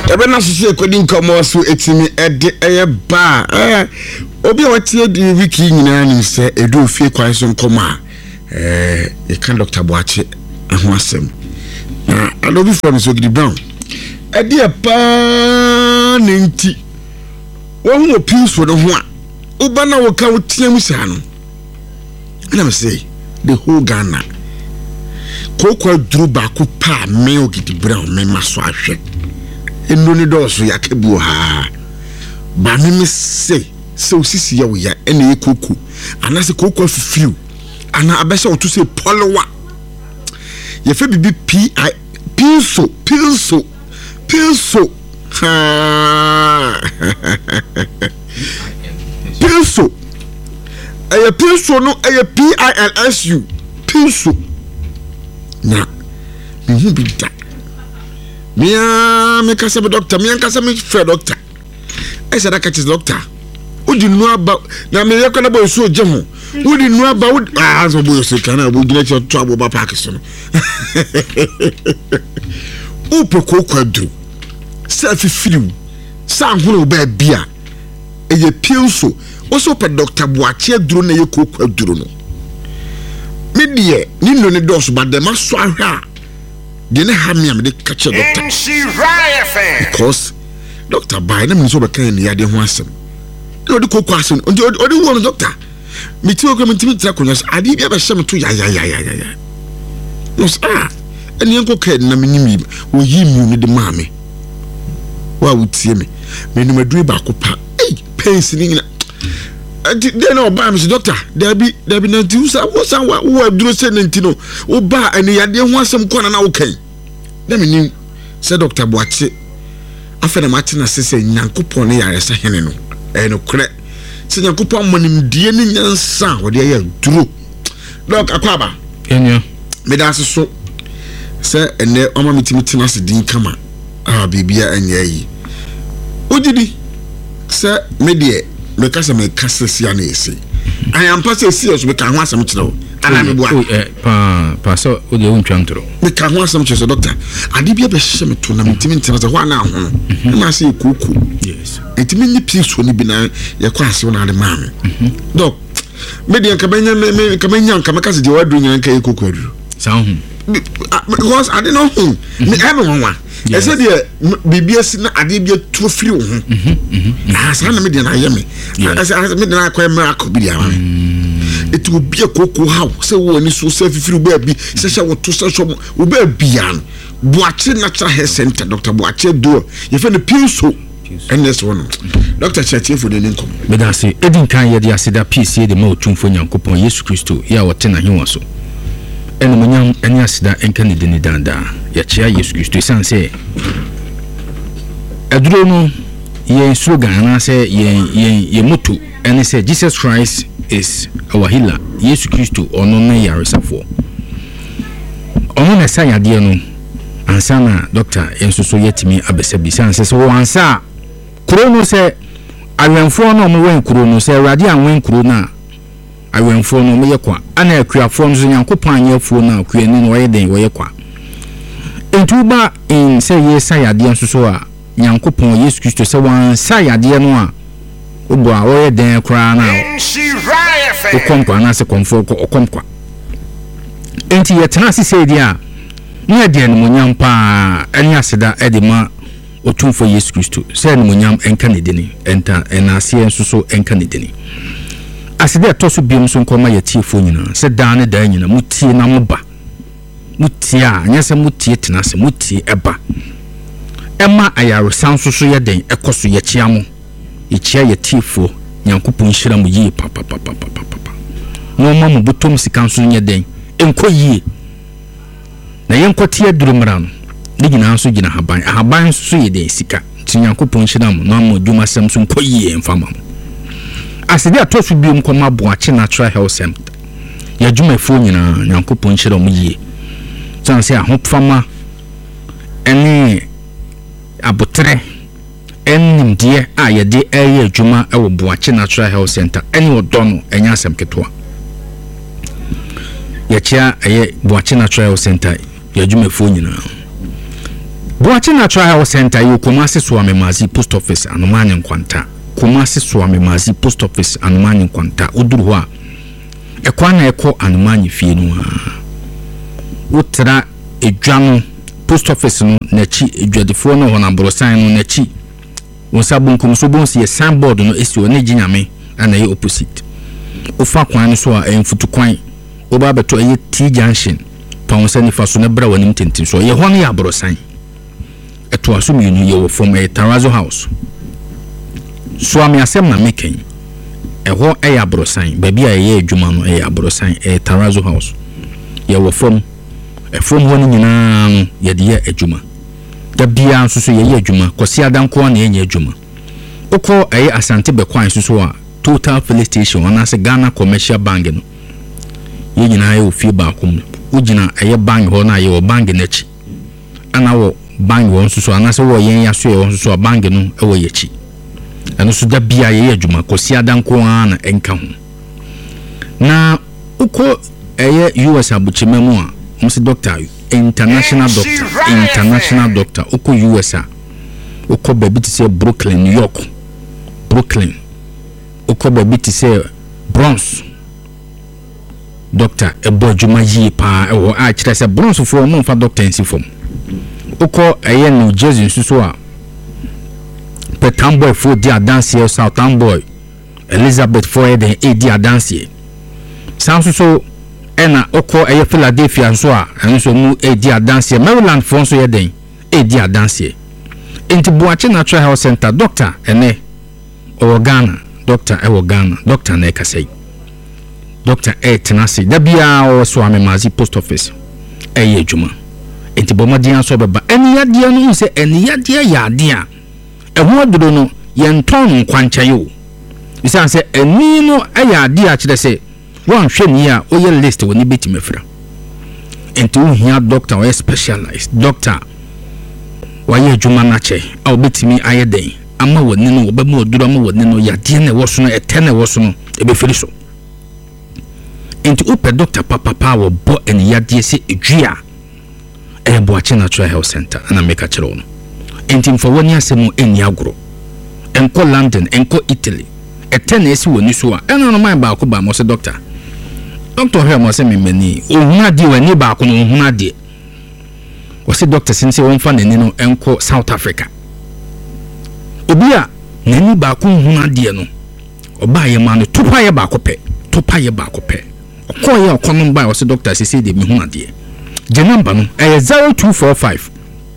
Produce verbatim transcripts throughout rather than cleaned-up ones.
ebe na so se kwedi nkomo so etimi ede eye ba eh obi a watie di wiki nyina ni se edo fie kwan so nkomo a eh e kan Doctor Boache ho asem na alobi from so Gidi Brown ede pa nenti wo hu opi so no ho a uba na wo ka wo tiam sa no let me say the whole Ghana kokwa duru ba ko pa me o Gidi Brown me maso ahwe eno ni do so yakebu ha ba me me say so sisi ya wo ya ene koku anase kokwa fifiu ana abese o to say polowa ye fe bibi pi pinso pinso pinso ha pinso aya pinso no aya P I L S U pinso na me hu bi da Mia me kasa be doctor me kasa me fe doctor e say that is doctor odi nu aba na me yakona boy so je ho odi nu aba ah so boy so kana bo gina che to abo ba park so no o poko kwadru self feel sa hunu ba bia e ye pienso o so pe Doctor Boache duro na ye kokwadru no me die ni no ne dos ba de ma so ahwa de ne ha me am de catch doctor because Doctor by na me so be kan ni ade ho asem de odi kokwa asem odi odi wo doctor me ti o ko me ti tra konya ade bia be hye to ya ya ya ya ya no ah eni enko ka na me nyimi wo yi mi ni de ma me wa wutie me me no maduru ba ko pa eh pains ni na de no ba me doctor there be there be na ti usa wo san wa wo aduro se nti no wo ba eni yade ho asem ko na na wo kan na me ni se Doctor Boache afena mate na se se nyankopon ne yare sa hene no e no kre se nyankopon manim die ne nyansa wo de ya duro doc akwaba enyo me da so se ene oma mitimiti na se din kama ah bibia anya yi ojidi se me de me kasa me kasa sia na ese I am pass serious me kan ho asem kire ana me boa eh pa pa so o de untwam tro me kan ho asem kire doctor ade bia be hye me to na mitimiti na se ho ana ho na se kuku yes etimi ni piso ni bi na ye kwa ase na ade ma me doc me de kan banya me kan banya kan kasa de wadu nyan kan kuku adu sa ho because I didn't know me ever one I said yeah bibia si na ade bia to firi wo ho na sa na me de na ye me I said me de na kwa miracle bi dia ma it will be a koko how say wo ni so say firi ba bi say say wo to say so wo ba bia no Boache Natural Health Center Doctor Boache do ye fe no pinso and this one Doctor Chatie for the income me da say edin kan ye de aseda peace ye de ma otumfo Nyankopon Yesu Kristo ya wote na hwenwa so ene munyam ene asida enka ne deni danda ya chia Yesu Kristo sanse aduro no ye slogan na say ye ye ye moto ene say Jesus Christ is our healer Yesu Kristo ono na yaresafo ono na sa yade no ansa na doctor enso so yetimi abesabi sanse so wansa kuro no say awenfo no mo wen kuro no say awade anwen kuro na awenfo no me yekwa ana akuafo no Nyankopon anyefuo na akuani no yeden wo yekwa entuba in say yesa yade nso so a Nyankopon Yesu Kristo se wan sa yade no a obo a wo yeden kra na o kompa na se komfo o kompa enti yetena sise dia na de no munyam pa eni aseda edema otumfo Yesu Kristo se no munyam enka ne deni enta enase nso so enka ne deni asede to so biom so nkoma yetiefo nyina se da ne da nyina mutie na moba mutie a nyese mutie tena se mutie eba ema ayaro sanso so yeden ekoso yechia mo yechia yetiefo Nyankopon hira mu yi papa papa papa papa no ma mu butom sikanso nyeden enko yi na yenkotie durumra no ne nyina so gina haban haban so yeden sika Nyankopon hira mu no ma dwuma sam so enko yi emfama asede atosu biom koma Boache Natural Health Center ya dwuma fo nyina Nyankopon hira mu yi sanse ahofama ene abotre enimdie a yede eye adwuma e wo Boache Natural Health Center ene odono enya asem ketwa ya chia eye Boache Natural Health Center ya dwuma fo nyina Boachi Natural Health Center you Kumasi Swami Mazi Post Office Anumani Nkwanta. Kumasi Swami Mazi Post Office Anumani Nkwanta. Udurwa. Ekwana eko Anumani Fienua. Utra Ejano Post Office no nechi Ejwadifo no hona brosan no nechi. Wonsabu nkumsobonsi ye signboard no esi one ginyame ana ye opposite. Ofa kwan so a emfutu kwan. Oba beto eye T junction. Pa wonsa nifa so ne bra wanim tentin so ye hono ya brosan. Eto asum yinu ye wo from a Tarazo house. So ami asem na meken. Eho e ya brosan, baby a ye adwuma no e ya brosan e Tarazo house. Ye wo from e from woni nyina no ye de ye adwuma. Da bia nso so ye ye adwuma, kwasi adanko na ye nye adwuma. Oko e Asante Bekwan so so a Total Filling Station on as Ghana Commercial Bank no. Ye nyina ye ofie ba akom. Ugina e ye bank ho na ye wo bank n'echi. Ana wo bank won so so anase wo yen ya so ye won so so bank no e wo yechi eno so da bia ye adwuma kosi adanko na enka ho na uko eye U S abuchimemu a msi doctor international doctor international doctor uko U S a uko baby ti say Brooklyn New York Brooklyn uko baby ti say Bronx doctor ebo adwuma yi pa e wo a kire say Bronx fo no fa doctor ensi fom uko eye New Jersey nsuso a Petamboy for dia dance Southern boy Elizabeth for the e dia dance sanso so ena uko eye Philadelphia nso a enso mu e dia dance Maryland for nso ye den e dia dance enti Boachi Natural Health Center doctor ene o Ghana doctor e wo Ghana doctor na ekasai doctor e tenasi da bia o so amemazi post office e ye adwuma enti bomadian so beba eni yade no se eni yade yade a eho aduro no yenton nkwancha yo bisan se eni no ayade a kire se wan hwe ni a oye list woni betimefra enti wo hia doctor or specialized doctor waye adwuma na che a obetimi ayeden ama woni no obemu aduro ama woni no yade na wo so no ete na wo so no ebefiri so enti upe doctor papa pa wo bo eni yade se edua e Boachi Natural Health Center ana meka kire no enti mfa woni asemu eni agro enko London enko Italy etena esi woni so a ena no man ba ko ba mo se doctor doctor he mo se memani ohuna di wani ba ko no ohuna di o se doctor sinse won fa nani no enko South Africa obi a nani ba ko ohuna di no oba ye ma no topa ye ba ko pe topa ye ba ko pe okoye okono ba o se doctor se se de mi huna di the number no eh zero two four five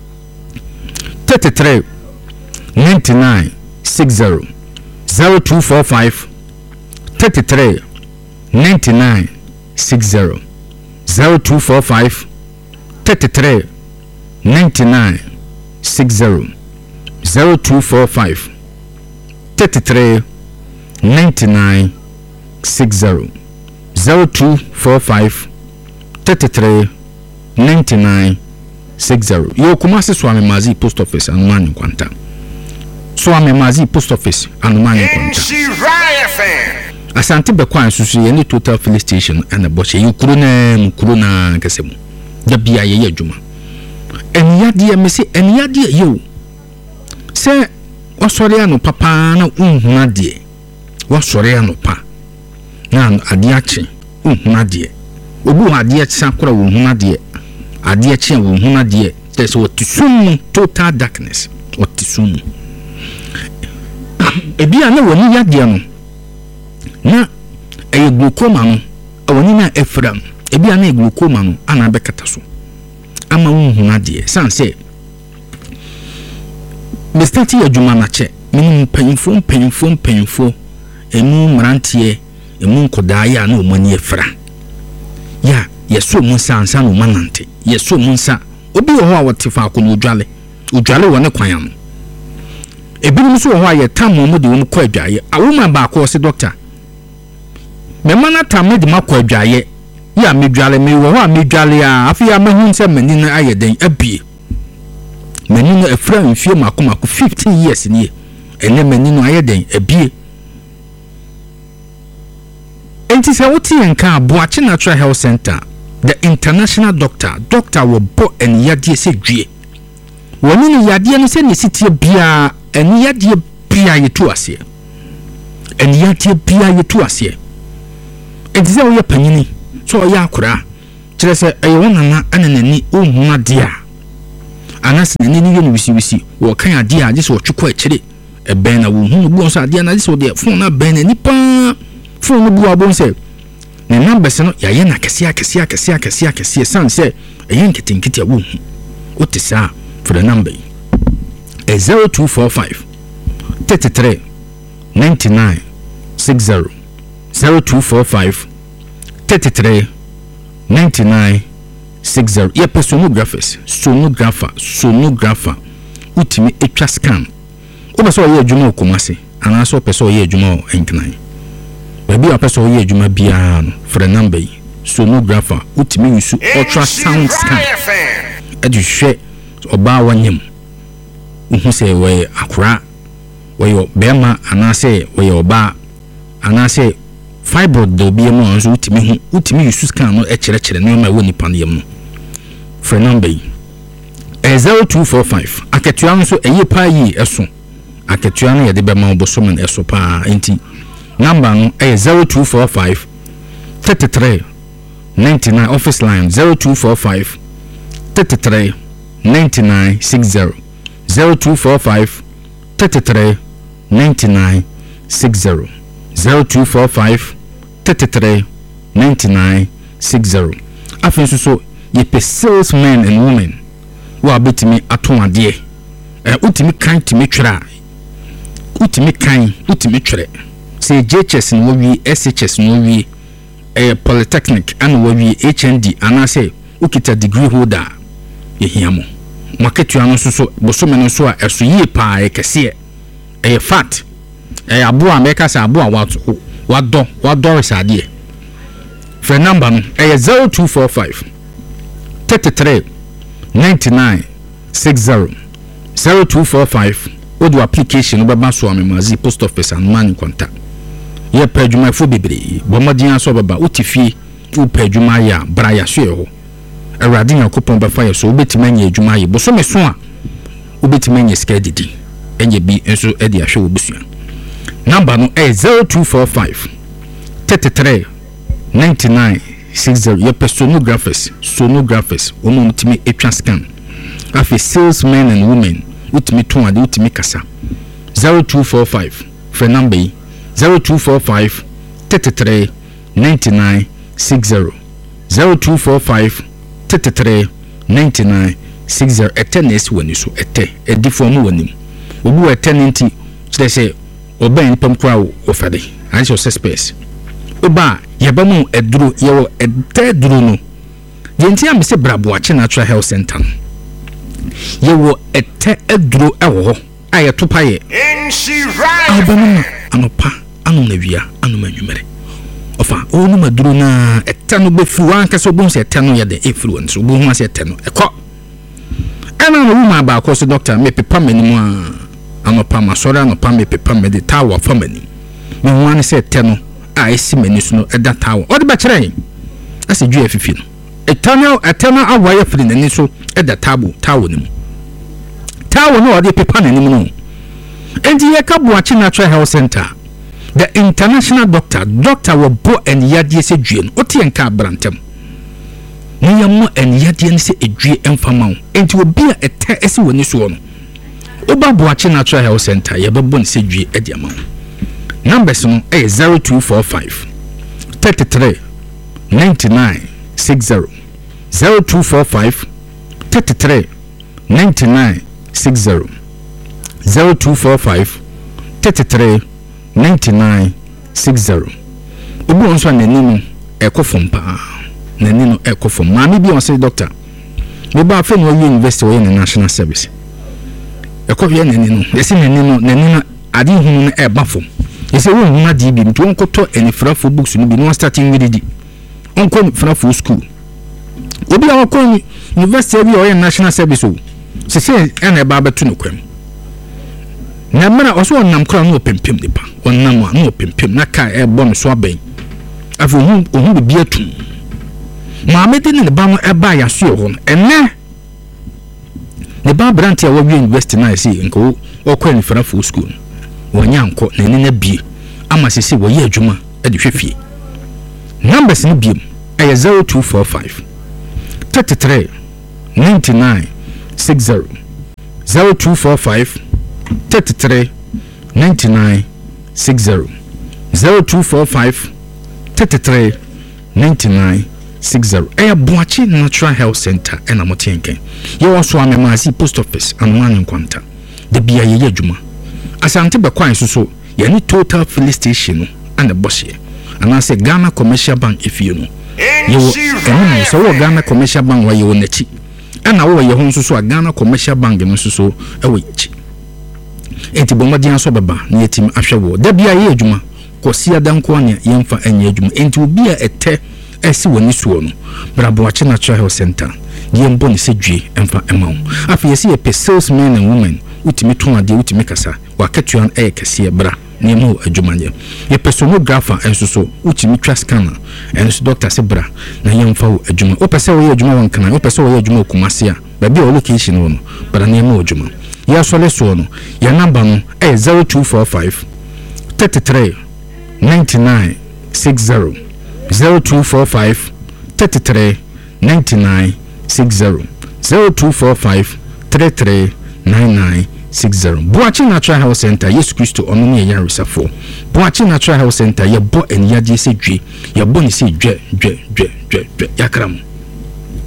thirty-three ninety-nine sixty zero two four five thirty-three ninety-nine sixty zero two four five thirty-three ninety-nine sixty zero two four five thirty-three ninety-nine sixty zero two four five thirty-three ninety-nine sixty yo Kumasi Swami Mazi Post Office Anumani Nkwanta Swami Mazi Post Office Anumani Nkwanta Asante Bekwan susu ye ni Total Filling Station and boche yukuru na mukuru na kasemu da bia ye adwuma eni yade mesi eni yade yo se wasori anu papa na unhuna de wasori anu pa na ade achi unhuna de obu ade achi sakura unhuna de ade achi unhuna de there's what tisum total darkness what tisum ebia na woni yade no na eye glaucoma no awoni na efram ebia na glaucoma no ana bekata so ama unhuna de sanse Mestati adwuma na che menu panyimfo panyimfo panyimfo enu mrantie emu nkodaa ya na omani efra ya yeso mu sansa no manante yeso mu nsa obi ho a wotefa akono odwale odwale wone kwan am ebinim so ho a ye tam mo de won kɔ adwaye awoma ba akɔ se doctor me mana tam de makɔ adwaye ya medwale me wo ho a medwale a afi ya mahun se mani na ayeden abie mani no efra mfie makomako fifteen years ni ene mani no ayeden abie enti se woti enka Boachi Natural Health Center the international doctor doctor wo bo en yade se dwie woni ni yadeɛ no sɛ ne sitie bia ɛne yadeɛ bia yetu aseɛ ɛne yadeɛ bia yetu aseɛ enti sɛ woyɛ panyini so ɔyɛ akora kyerɛ sɛ ɛyɛ wonana ɛne n'ani ɔhu adeɛ a anase n'ani ne yɛ no wisi-wisi wɔkan adeɛ a gye sɛ ɔtwekɔ akyire ɛbɛn na wohu no bu nso adeɛ na gye sɛ ɔdeɛ fon na bɛn n'ani paa fon no bu abom sɛ ne numbers no yɛayɛ na kɛseɛ kɛseɛ kɛseɛ kɛseɛ kɛseɛ san sɛ ɛyɛ nketenkete a wohu wote saa for the number is zero two four five thirty-three ninety-nine sixty zero two four five thirty-three ninety-nine sixty. Yeah, sonographers, sonographer, sonographer. Utimi etwa scan. Oba so ye adwuma okomase, ana so person ye adwuma enknan. Baby a person ye adwuma bia no for the number sonographer, utimi use ultrasound scan. Edu hwe oba wanyem. Uhu se we akora we bema ana se we oba ana se fibroid do bi emu anso utimi hu utimi use scan no e kire kire no ma woni pan yem no for number zero two four five aketua no so eye pa yi eso aketua no ye de be ma obosom no eso pa enti number no e zero two four five thirty-three ninety-nine office line zero two four five thirty-three ninety-nine sixty zero two four five thirty-three ninety-nine sixty zero two four five thirty-three ninety-nine sixty. After so ye pe salesmen and women who are betting aton ade eh utimi kan timi twera utimi kan utimi twere say J H S no wi S H S no wi eh polytechnic and wo wi H N D ana say ukita degree holder ye hiamo marketu ano so so bosome no so a eso ye pa e kese e fat e abo a meka say abo a wato wado wado resade for number no e zero two four five thirty-three ninety-nine sixty zero two four five odo application obeba so amemazi post office and man contact ye pedjuma fo bebre bomodin so baba utifie u pedjuma ya bra ya so ho awrade yakopon ba fa ya so obetimanya adwuma ye bo so me so a obetimanya ska didi enye bi enso e de ahwe obusua number no e zero two four five thirty-three ninety-nine sixty ye sonographers sonographers omo mutimi etwa scan afi salesmen and women utimi ton ade utimi kasa zero two four five for number zero two four five thirty-three ninety-nine sixty zero two four five thirty-three ninety-nine sixty etenes wani so ete edi form wani obu etenenti say say oban pam kwa ofade and so space oba yebamu eduru yewo ededuru no yenti am se braboache natural health center yewo ete eduru ewo aye topaye enshira anopa anu na wia anu manwumere ofa onu maduru na ete no befu anka so bom se ete no ye de influence obo hu ase ete no ekọ ena no wuma ba ko so doctor me pepa manimu a anopa masori anopa me pepa me de tawa famani me hu an se ete no a esi manisu no eda tawa odi ba kire ase dwu afifi no eternal eternal awaya firi nani so eda tabu tawo nim tawo no odi pepa nani mu no enti ye kabuachi natural health center the international doctor doctor wo bo en yadie se due no oti enka abrantem ni yammo en yadie ne se edue emfama enti obi a ete ese woni so no oba buachi natural health center ye bebo ne se due edi ama numbers no e zero two four five thirty-three ninety-nine sixty zero two four five thirty-three ninety-nine sixty zero two four five thirty-three ninety-nine sixty obu onso anani ekofom pa nani no ekofom ma me bi on say doctor me ba fe no university wo in national service ekofie nani no yesi nani no nani no ade hunu no e bafom yesi wo hunu ade bi nto onkoto enifrafo books no bi no starting with di onko frafo school obi a ko university bi o in national service o se se ena ba betu no kwam na mara oso onam kra no pempem nipa onam no pempem na ka e bon so aben afu hu hu bi atu ma mede ne ba no e ba ya so ho enne ne ba branti a wo university na say nko wo kwa ni fara for school wonya nko na ni na bie ama sese wo ye adwuma e de hwefie numbers ni biem e zero two four five thirty-three ninety-nine sixty zero two four five thirty-three ninety-nine sixty zero two four five thirty-three ninety-nine sixty eh Boakye Natural Health Center ena motenken ye wo so amema si post office anwan nkwanta de bia ye adwuma asante be kwan so ye ni total filling station no and bosie ana se Ghana Commercial Bank ifie no ye wo enu so wo Ghana Commercial Bank wa ye wo nachi ana wo ye ho so so Ghana Commercial Bank no so so e wo chi enti bomadian so baba na yetim ahwe wo de bia ye adwuma kosi adanko anya yemfa anya adwuma enti obi a ete esi woni suo no bra Boakye Natural Health Center yembo ni sedwe emfa emaw afi yesi ye salesmen and women utimi ton ade utimi kasa wakatuan e kase bra na emu adwumanye ye personographer enso so utimi twa scanner enso doctor se bra na yemfa adwuma opese wo ye adwuma wankana opese wo ye adwuma Kumase a ba bi o location no no bra na emu adwuma ya sole so no ya number no e zero two four five thirty-three ninety-nine sixty zero two four five thirty-three ninety-nine sixty zero two four five thirty-three ninety-nine sixty Boakye Natural Health Center Yesu Kristo ono ne ya resafo Boakye Natural Health Center ye bo enyaje se dwe ye bo ni se dwe dwe dwe dwe yakram